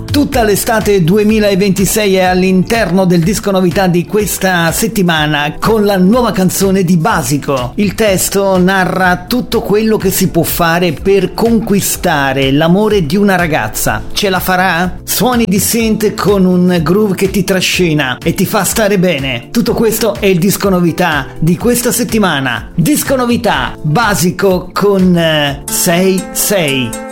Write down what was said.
Tutta l'estate 2026 è all'interno del disco novità di questa settimana con la nuova canzone di Basico. Il testo narra tutto quello che si può fare per conquistare l'amore di una ragazza. Ce la farà? Suoni di synth con un groove che ti trascina e ti fa stare bene. Tutto questo è il disco novità di questa settimana. Disco novità Basico con 6-6.